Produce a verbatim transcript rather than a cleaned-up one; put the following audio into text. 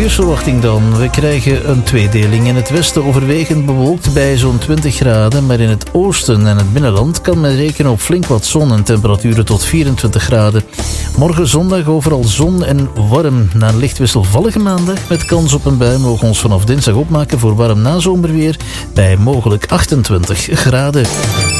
weersverwachting dan. We krijgen een tweedeling. In het westen overwegend bewolkt bij zo'n twintig graden. Maar in het oosten en het binnenland kan men rekenen op flink wat zon en temperaturen tot vierentwintig graden. Morgen zondag overal zon en warm. Na een licht wisselvallige maandag met kans op een bui mogen ons vanaf dinsdag opmaken voor warm nazomerweer bij mogelijk achtentwintig graden.